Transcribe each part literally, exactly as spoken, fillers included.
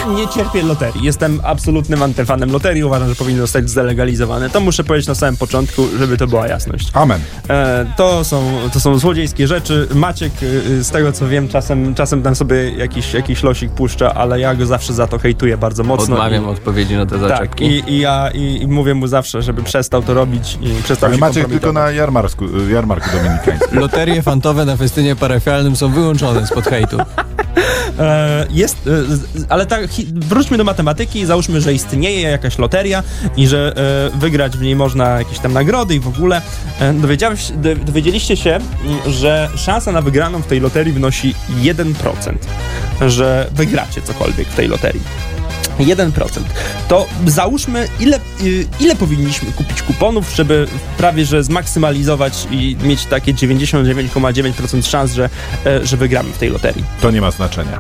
nie cierpię loterii. Jestem absolutnym antyfanem loterii. Uważam, że powinny zostać zdelegalizowane. To muszę powiedzieć na samym początku, żeby to była jasność. Amen. E, to, są, to są złodziejskie rzeczy. Maciek, y, z tego co wiem, czasem, czasem tam sobie jakiś, jakiś losik puszcza, ale ja go zawsze za to hejtuję bardzo mocno. Odmawiam i, odpowiedzi na te zaczepki. Tak, i, i ja i, i mówię mu zawsze, żeby przestał to robić i przestał Ale się Maciek tylko kompromitować. na jarmarku, jarmarku dominikańskim. Loterie fantowe na festynie parafialnym są wyłączone spod hejtu. E, jest, e, ale tak, hi, wróćmy do matematyki, załóżmy, że istnieje jakaś loteria i że e, wygrać w niej można jakieś tam nagrody i w ogóle. E, dowiedziałeś, do, dowiedzieliście się, że szansa na wygraną w tej loterii wynosi jeden procent, że wygracie cokolwiek w tej loterii. jeden procent. To załóżmy, ile, ile powinniśmy kupić kuponów, żeby prawie że zmaksymalizować i mieć takie dziewięćdziesiąt dziewięć przecinek dziewięć procent szans, że, że wygramy w tej loterii. To nie ma znaczenia.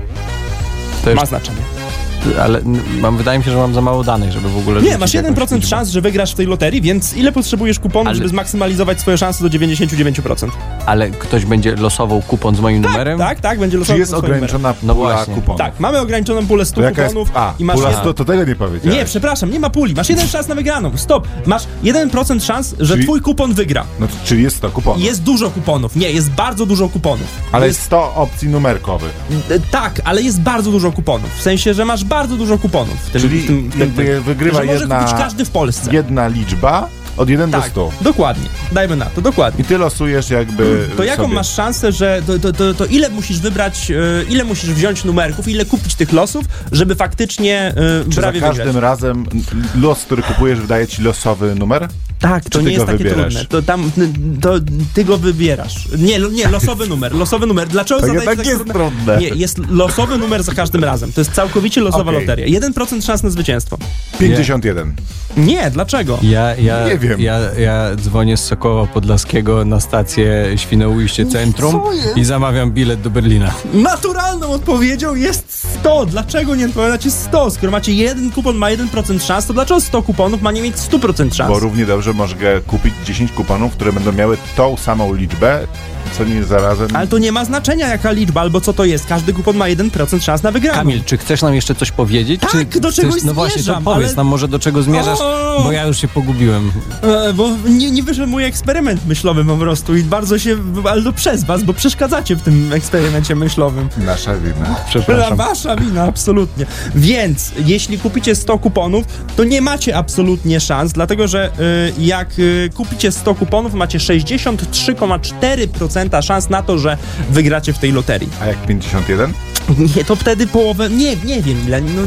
To już, Ma znaczenie. ale mam, wydaje mi się, że mam za mało danych, żeby w ogóle... Nie, masz jeden procent szans, że wygrasz w tej loterii, więc ile potrzebujesz kuponów, Ale- żeby zmaksymalizować swoje szanse do dziewięćdziesiąt dziewięć procent? Ale ktoś będzie losował kupon z moim numerem? Tak, tak, będzie Czy losowo. jest ograniczona No pula właśnie. kuponów? Tak, mamy ograniczoną pulę stu To jaka jest... kuponów A, i masz pula jeden... sto, to tego nie powiedziałeś. Nie, przepraszam, nie ma puli. Masz jeden szans na wygraną. Stop. Masz jeden procent szans, że Czyli- twój kupon wygra. No to, czyli jest sto kuponów. Jest dużo kuponów. Nie, jest bardzo dużo kuponów. Ale jest sto opcji numerkowych. E, Tak, ale jest bardzo dużo kuponów. W sensie, że masz bardzo dużo kuponów. W tym, Czyli w tym, w tym, jakby tym. wygrywa że może jedna- kupić każdy w Polsce. Jedna liczba od jeden do Tak, stu. dokładnie. Dajmy na to, dokładnie. I ty losujesz jakby To jaką sobie. masz szansę, że to, to, to, to ile musisz wybrać, e, ile musisz wziąć numerków, ile kupić tych losów, żeby faktycznie e, Czy za prawie każdym wygrać? razem los, który kupujesz, wydaje ci losowy numer? Tak, to Czy nie ty jest go takie wybierasz? trudne. To tam, to ty go wybierasz. Nie, lo- nie, losowy numer, losowy numer. Dlaczego To zadajesz jednak takie jest trudne. Nie, jest losowy numer za każdym razem. To jest całkowicie losowa Okej. loteria. jeden procent szans na zwycięstwo. pięćdziesiąt jeden. Nie, dlaczego? Ja, ja, Nie wiem. Ja, ja dzwonię z Sokoła Podlaskiego na stację Świnoujście Centrum i zamawiam bilet do Berlina. Naturalną odpowiedzią jest sto. Dlaczego nie odpowiadacie sto? Skoro macie jeden kupon, ma jeden procent szans, to dlaczego sto kuponów ma nie mieć sto procent szans? Bo równie dobrze mogę kupić dziesięć kuponów, które będą miały tą samą liczbę, co nie zarazem... Ale to nie ma znaczenia jaka liczba albo co to jest. Każdy kupon ma jeden procent szans na wygraną. Kamil, czy chcesz nam jeszcze coś powiedzieć? Tak, czy do czegoś chcesz... No właśnie, to zmierzam, powiedz ale- nam może do czego zmierzasz, O! bo ja już się pogubiłem. E, bo nie, nie wyszedł mój eksperyment myślowy po prostu i bardzo się, ale to przez was, bo przeszkadzacie w tym eksperymencie myślowym. Nasza wina. Dla Przepraszam. wasza wina, absolutnie. Więc jeśli kupicie sto kuponów, to nie macie absolutnie szans, dlatego że y, jak y, kupicie sto kuponów, macie sześćdziesiąt trzy przecinek cztery procent szans na to, że wygracie w tej loterii. A jak pięćdziesiąt jeden? Nie, to wtedy połowę, nie, nie wiem ile, no,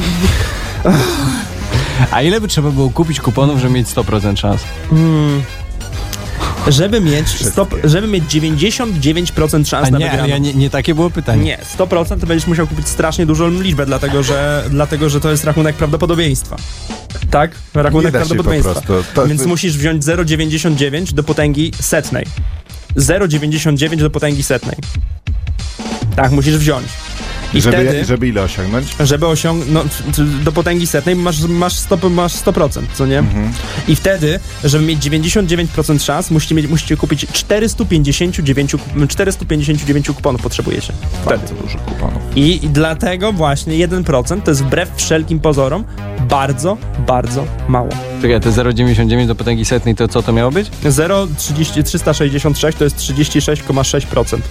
A ile by trzeba było kupić kuponów, żeby mieć sto procent szans? żeby mieć, sto, żeby mieć dziewięćdziesiąt dziewięć procent szans A na nie, wygraną. ja nie, nie takie było pytanie. Nie, sto procent to będziesz musiał kupić strasznie dużą liczbę, dlatego że, dlatego, że to jest rachunek prawdopodobieństwa. Tak? Rachunek Nie da się po prawdopodobieństwa. prostu. To- Więc to- musisz wziąć zero przecinek dziewięćdziesiąt dziewięć do potęgi setnej. zero przecinek dziewięćdziesiąt dziewięć do potęgi setnej. Tak, musisz wziąć. I Żeby, wtedy, żeby ile osiągnąć? żeby osiągnąć no, t- t- do potęgi setnej masz, masz, sto, masz sto procent, co nie? Mhm. I wtedy, żeby mieć dziewięćdziesiąt dziewięć procent szans, musicie, mieć, musicie kupić czterysta pięćdziesiąt dziewięć, czterysta pięćdziesiąt dziewięć kuponów potrzebujecie. Wtedy. Bardzo dużo kuponów. I, I dlatego właśnie jeden procent to jest wbrew wszelkim pozorom bardzo, bardzo mało. Czekaj, te zero przecinek dziewięćdziesiąt dziewięć do potęgi setnej, to co to miało być? zero przecinek trzysta sześćdziesiąt sześć to jest trzydzieści sześć przecinek sześć procent.